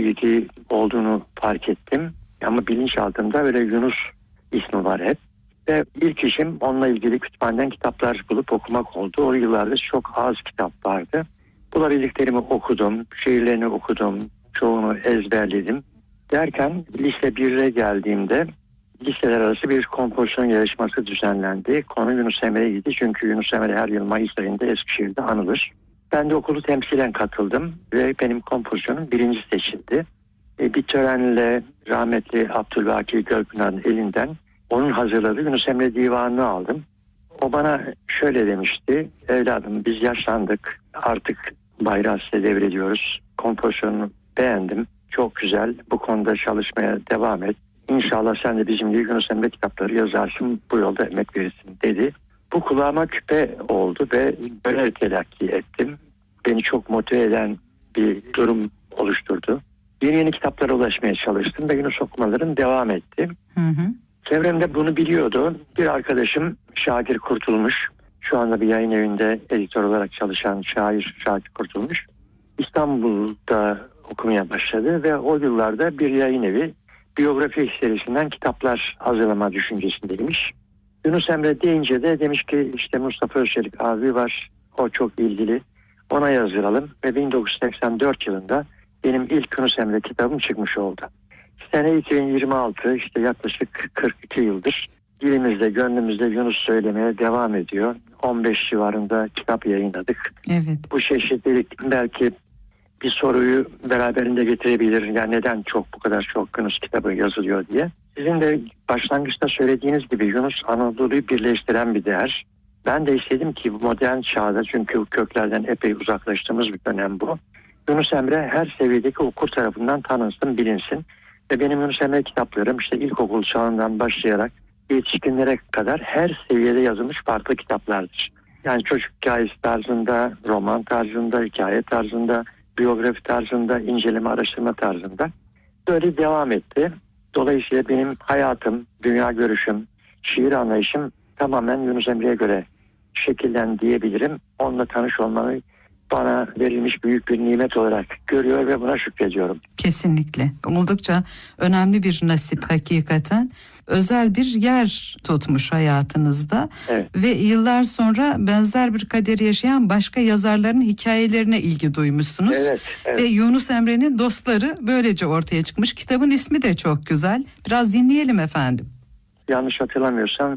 bilgi olduğunu fark ettim. Ama bilinçaltımda böyle Yunus ismi var hep. Ve ilk işim onunla ilgili kütüphaneden kitaplar bulup okumak oldu. O yıllarda çok az kitap vardı. Bulabildiklerimi okudum, şiirlerini okudum, çoğunu ezberledim. Derken lise 1'e geldiğimde liseler arası bir kompozisyon yarışması düzenlendi. Konu Yunus Emre'ydi çünkü Yunus Emre her yıl Mayıs ayında Eskişehir'de anılır. Ben de okulu temsilen katıldım ve benim kompozisyonum birinci seçildi. Bir törenle rahmetli Abdülbaki Gölpınar'ın elinden onun hazırladığı Yunus Emre Divanı'nı aldım. O bana şöyle demişti: evladım, biz yaşlandık, artık bayrağı size devrediyoruz. Kompozisyonunu beğendim, çok güzel, bu konuda çalışmaya devam et. İnşallah sen de bizim gibi Yunus Emre kitapları yazarsın, bu yolda emek verirsin dedi. Bu kulağıma küpe oldu ve böyle telakki ettim. Beni çok motive eden bir durum oluşturdu. Yeni kitaplara ulaşmaya çalıştım ve Yunus okumalarım devam etti. Çevremde bunu biliyordu. Bir arkadaşım Şakir Kurtulmuş, şu anda bir yayın evinde editör olarak çalışan şair Şakir Kurtulmuş, İstanbul'da okumaya başladı ve o yıllarda bir yayın evi biyografi serisinden kitaplar hazırlama düşüncesindeymiş. Yunus Emre deyince de demiş ki işte Mustafa Özçelik abi var, o çok ilgili, ona yazdıralım ve 1984 yılında benim ilk Yunus Emre kitabım çıkmış oldu. Sene 2026, işte yaklaşık 42 yıldır dilimizde, gönlümüzde Yunus söylemeye devam ediyor. 15 civarında kitap yayınladık. Evet. Bu çeşitlilik belki bir soruyu beraberinde getirebilir. Yani neden bu kadar çok Yunus kitabı yazılıyor diye. Sizin de başlangıçta söylediğiniz gibi Yunus Anadolu'yu birleştiren bir değer. Ben de istedim ki bu modern çağda, çünkü köklerden epey uzaklaştığımız bir dönem bu, Yunus Emre her seviyedeki okur tarafından tanınsın, bilinsin. Ve benim Yunus Emre kitaplarım işte ilkokul çağından başlayarak yetişkinlere kadar her seviyede yazılmış farklı kitaplardır. Yani çocuk hikayesi tarzında, roman tarzında, hikaye tarzında, biyografi tarzında, inceleme araştırma tarzında böyle devam etti. Dolayısıyla benim hayatım, dünya görüşüm, şiir anlayışım tamamen Yunus Emre'ye göre şekillendi diyebilirim. Onunla tanış olmayı bana verilmiş büyük bir nimet olarak görüyor ve buna şükrediyorum. Kesinlikle. Oldukça önemli bir nasip hakikaten. Özel bir yer tutmuş hayatınızda. Evet. Ve yıllar sonra benzer bir kaderi yaşayan başka yazarların hikayelerine ilgi duymuşsunuz. Evet. Ve Yunus Emre'nin dostları böylece ortaya çıkmış. Kitabın ismi de çok güzel. Biraz dinleyelim efendim. Yanlış hatırlamıyorsam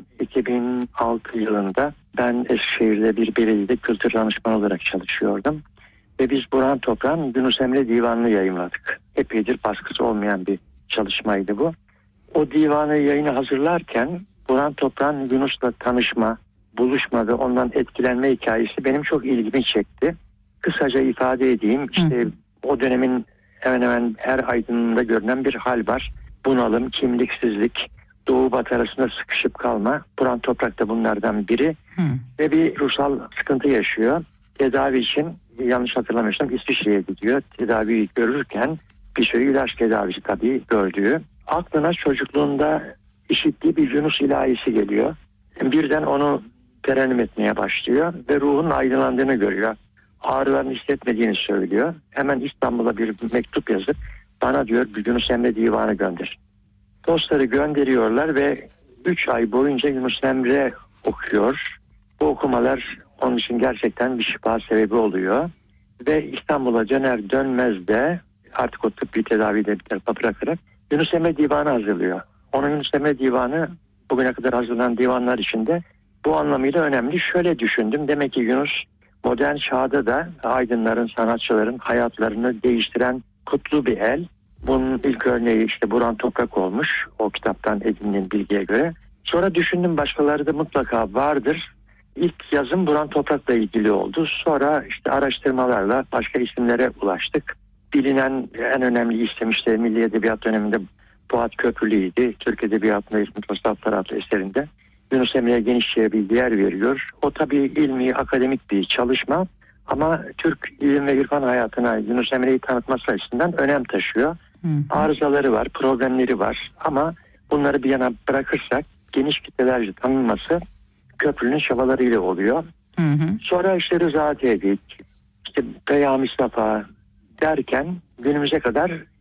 2006 yılında ben Eskişehir'de bir belediyede kültür danışmanı olarak çalışıyordum. Ve biz Burhan Toprak'ın Yunus Emre Divanı'nı yayımladık. Epeydir baskısı olmayan bir çalışmaydı bu. O divanı yayını hazırlarken Burhan Toprak'ın Yunus'la tanışma, buluşma ve ondan etkilenme hikayesi benim çok ilgimi çekti. Kısaca ifade edeyim. İşte o dönemin hemen hemen her aydınında görünen bir hal var. Bunalım, kimliksizlik, Doğu Batı arasında sıkışıp kalma. Burhan Toprak da bunlardan biri. Ve bir ruhsal sıkıntı yaşıyor. Tedavi için, yanlış hatırlamıyorsam, İsviçre'ye gidiyor. Tedaviyi görürken bir sürü ilaç tedavisi tabii gördüğü. Aklına çocukluğunda işittiği bir Yunus ilahisi geliyor. Birden onu terennüm etmeye başlıyor ve ruhun aydınlandığını görüyor. Ağrılarını hissetmediğini söylüyor. Hemen İstanbul'a bir mektup yazıp bana diyor bir Yunus Emre Divanı gönder. Dostları gönderiyorlar ve 3 ay boyunca Yunus Emre okuyor. Bu okumalar onun için gerçekten bir şifa sebebi oluyor. Ve İstanbul'a döner dönmez de artık o tıbbi tedaviyi de bir tarafa bırakarak Yunus Emre Divanı hazırlıyor. Onun Yunus Emre Divanı bugüne kadar hazırlanan divanlar içinde bu anlamıyla önemli. Şöyle düşündüm, demek ki Yunus modern çağda da aydınların, sanatçıların hayatlarını değiştiren kutlu bir el. Bunun ilk örneği işte Burhan Toprak olmuş, o kitaptan edinilen bilgiye göre. Sonra düşündüm başkaları da mutlaka vardır. İlk yazım Burhan Toprak'la ilgili oldu. Sonra işte araştırmalarla başka isimlere ulaştık. Bilinen en önemli isim işte Milli Edebiyat döneminde Fuat Köprülü'ydü. Türk Edebiyatı'nda İsmet Ostaplar adlı eserinde Yunus Emre'ye genişçe bir yer veriyor. O tabii ilmi, akademik bir çalışma ama Türk ilim ve irfan hayatına Yunus Emre'yi tanıtması açısından önem taşıyor. Arızaları var, problemleri var ama bunları bir yana bırakırsak geniş kitlelerce tanınması Köprülü'nün çabalarıyla oluyor. Sonra işte Rıza Tevfik, işte Peyami Mustafa derken günümüze kadar